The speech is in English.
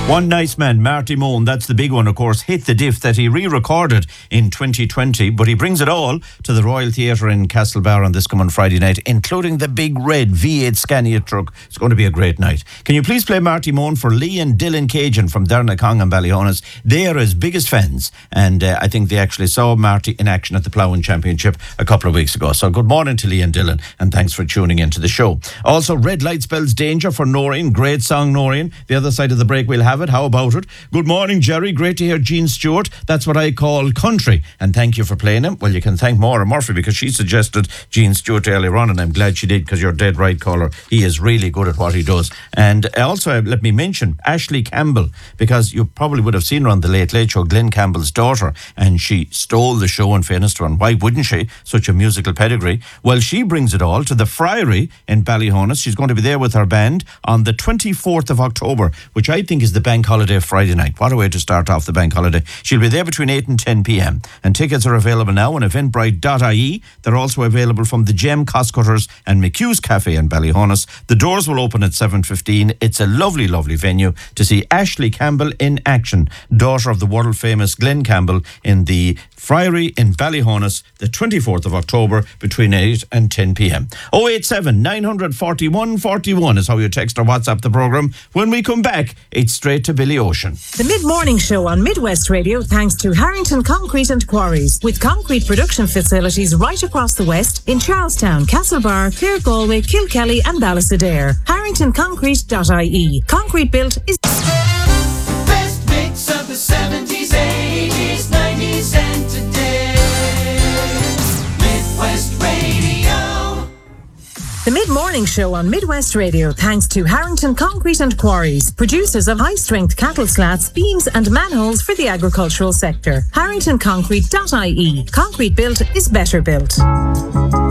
One Nice Man, Marty Moan, that's the big one, of course, hit the diff that he re-recorded in 2020, but he brings it all to the Royal Theatre in Castlebar on this coming Friday night, including the big red V8 Scania truck. It's going to be a great night. Can you please play Marty Moan for Lee and Dylan Cajun from Derrynacong and Ballyhonus? They are his biggest fans, and I think they actually saw Marty in action at the Ploughing Championship a couple of weeks ago. So good morning to Lee and Dylan, and thanks for tuning into the show. Also, Red Light Spells Danger for Noreen. Great song, Noreen. The other side of the break we'll have it. How about it? Good morning, Jerry. Great to hear Jean Stewart. That's what I call country. And thank you for playing him. Well, you can thank Maura Murphy because she suggested Jean Stewart earlier on, and I'm glad she did because you're dead right, caller. He is really good at what he does. And also, let me mention Ashley Campbell, because you probably would have seen her on the Late Late Show, Glenn Campbell's daughter, and she stole the show, in fairness to her. And why wouldn't she? Such a musical pedigree. Well, she brings it all to the Friary in Ballyhonus. She's going to be there with her band on the 24th of October, which I think is the bank holiday Friday night. What a way to start off the bank holiday. She'll be there between 8 and 10 p.m. And tickets are available now on eventbrite.ie. They're also available from the Gem, Coscutters and McHugh's Cafe in Ballyhonus. The doors will open at 7:15. It's a lovely, lovely venue to see Ashley Campbell in action, daughter of the world-famous Glenn Campbell, in the Friary in Ballyhonus, the 24th of October, between 8 and 10 p.m. 087 941 41 is how you text or WhatsApp the programme. When we come back, it's straight to Billy Ocean. The Mid-Morning Show on Midwest Radio, thanks to Harrington Concrete and Quarries, with concrete production facilities right across the West in Charlestown, Castlebar, Clare, Galway, Kilkelly and Ballisadair. HarringtonConcrete.ie. Concrete built is... Best mix of the 70s, 80s, 90s and today. Midwest Radio. The Mid-Morning Show on Midwest Radio, thanks to Harrington Concrete and Quarries, producers of high-strength cattle slats, beams and manholes for the agricultural sector. HarringtonConcrete.ie. Concrete built is better built.